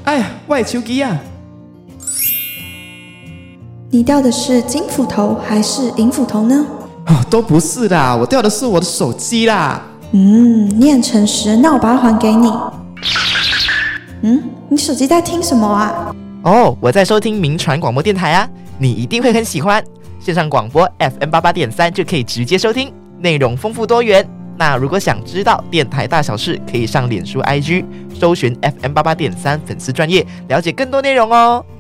哎呀，我的手机啊！ 你掉的是金斧头还是银斧头呢？ 都不是啦，我掉的是我的手机啦。 你很诚实，那我把它还给你。你手机在听什么啊？ 我在收听民传广播电台啊，你一定会很喜欢。线上广播 FM88.3 就可以直接收听，内容丰富多元。那如果想知道电台大小事，可以上脸书 IG 搜寻 FM88.3 粉丝专页，了解更多内容哦。